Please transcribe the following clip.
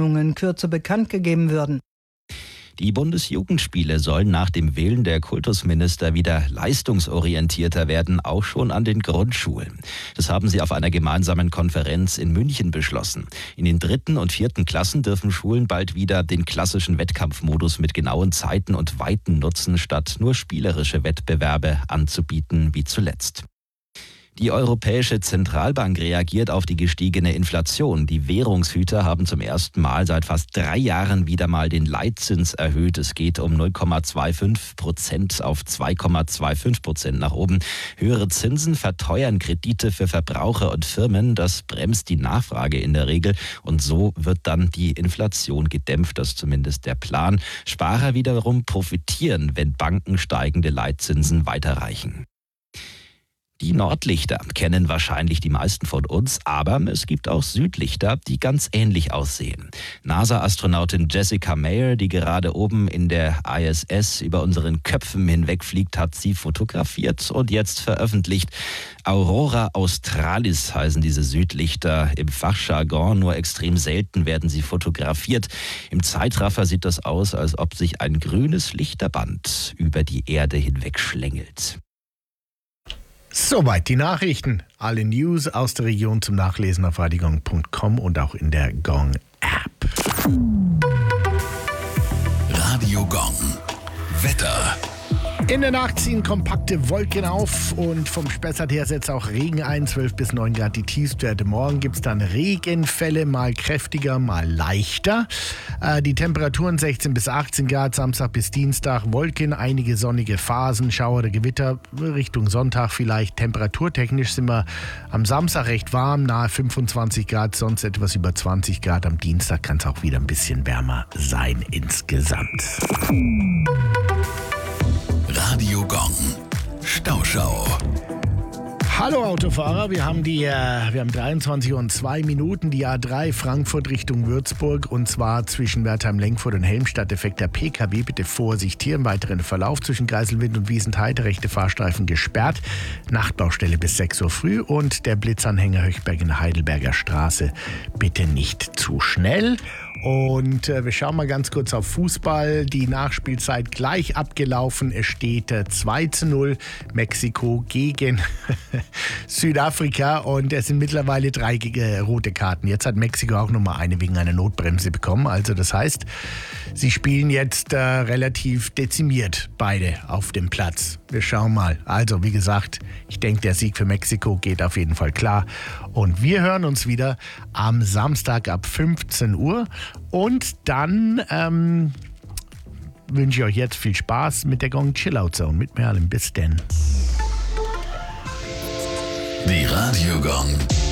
Ordnungen kürzer bekannt gegeben würden. Die Bundesjugendspiele sollen nach dem Willen der Kultusminister wieder leistungsorientierter werden, auch schon an den Grundschulen. Das haben sie auf einer gemeinsamen Konferenz in München beschlossen. In den 3. und 4. Klassen dürfen Schulen bald wieder den klassischen Wettkampfmodus mit genauen Zeiten und Weiten nutzen, statt nur spielerische Wettbewerbe anzubieten wie zuletzt. Die Europäische Zentralbank reagiert auf die gestiegene Inflation. Die Währungshüter haben zum ersten Mal seit fast 3 Jahren wieder mal den Leitzins erhöht. Es geht um 0,25% auf 2,25% nach oben. Höhere Zinsen verteuern Kredite für Verbraucher und Firmen. Das bremst die Nachfrage in der Regel. Und so wird dann die Inflation gedämpft. Das ist zumindest der Plan. Sparer wiederum profitieren, wenn Banken steigende Leitzinsen weiterreichen. Die Nordlichter kennen wahrscheinlich die meisten von uns, aber es gibt auch Südlichter, die ganz ähnlich aussehen. NASA-Astronautin Jessica Meir, die gerade oben in der ISS über unseren Köpfen hinwegfliegt, hat sie fotografiert und jetzt veröffentlicht. Aurora Australis heißen diese Südlichter im Fachjargon, nur extrem selten werden sie fotografiert. Im Zeitraffer sieht das aus, als ob sich ein grünes Lichterband über die Erde hinweg schlängelt. Soweit die Nachrichten. Alle News aus der Region zum Nachlesen auf radiogong.com und auch in der Gong-App. Radio Gong. Wetter. In der Nacht ziehen kompakte Wolken auf und vom Spessart her setzt auch Regen ein, 12 bis 9 Grad die Tiefstwerte. Morgen gibt es dann Regenfälle, mal kräftiger, mal leichter. Die Temperaturen 16 bis 18 Grad, Samstag bis Dienstag, Wolken, einige sonnige Phasen, Schauer oder Gewitter, Richtung Sonntag vielleicht. Temperaturtechnisch sind wir am Samstag recht warm, nahe 25 Grad, sonst etwas über 20 Grad. Am Dienstag kann es auch wieder ein bisschen wärmer sein insgesamt. Radio Gong. Stauschau. Hallo Autofahrer, wir haben 23 und 2 Minuten, die A3 Frankfurt Richtung Würzburg und zwar zwischen Wertheim-Lenkfurt und Helmstadt. Defekter PKW, bitte Vorsicht hier. Im weiteren Verlauf zwischen Geiselwind und Wiesenthal, rechte Fahrstreifen gesperrt. Nachtbaustelle bis 6 Uhr früh und der Blitzanhänger Höchberg in Heidelberger Straße. Bitte nicht zu schnell. Und wir schauen mal ganz kurz auf Fußball. Die Nachspielzeit gleich abgelaufen. Es steht 2:0 Mexiko gegen Südafrika und es sind mittlerweile 3 rote Karten. Jetzt hat Mexiko auch nochmal eine wegen einer Notbremse bekommen. Also das heißt, sie spielen jetzt relativ dezimiert beide auf dem Platz. Wir schauen mal. Also wie gesagt, ich denke, der Sieg für Mexiko geht auf jeden Fall klar. Und wir hören uns wieder am Samstag ab 15 Uhr. Und dann wünsche ich euch jetzt viel Spaß mit der Gong Chillout Zone mit Merlin. Bis denn. Die Radio Gong